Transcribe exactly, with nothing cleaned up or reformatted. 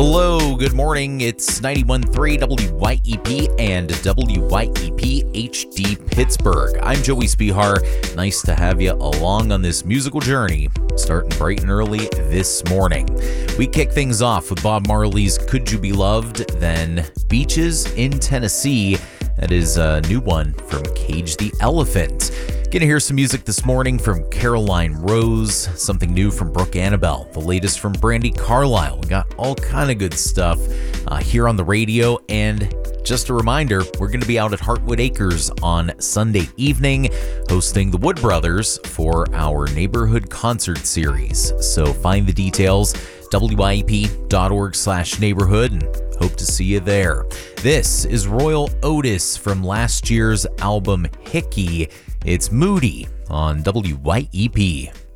Hello, good morning. It's ninety-one point three W Y E P and W Y E P H D Pittsburgh. I'm Joey Spihar. Nice to have you along on this musical journey, starting bright and early this morning. We kick things off with Bob Marley's Could You Be Loved, then Beaches in Tennessee. That is a new one from Cage the Elephant. Gonna hear some music this morning from Caroline Rose, something new from Brooke Annabelle, the latest from Brandi Carlile. We got all kind of good stuff uh, here on the radio, and just a reminder, we're going to be out at Heartwood Acres on Sunday evening, hosting the Wood Brothers for our neighborhood concert series. So find the details, W Y E P dot org slash neighborhood, and hope to see you there. This is Royal Otis from last year's album Hickey. It's Moody on W Y E P.